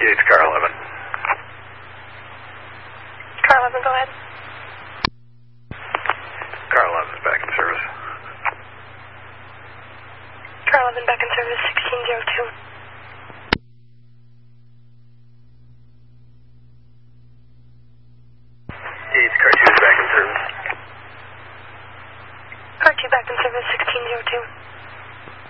It's car 11. Car 11, go ahead. Car 11 is back in service. Car 11 back in service, 1602. It's car 2 is back in service. Car 2 back in service, 1602.